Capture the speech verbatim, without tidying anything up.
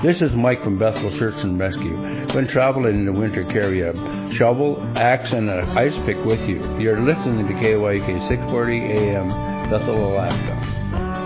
This is Mike from Bethel Search and Rescue. When traveling in the winter, carry a shovel, axe, and an ice pick with you. You're listening to K Y K six forty A M, Bethel, Alaska.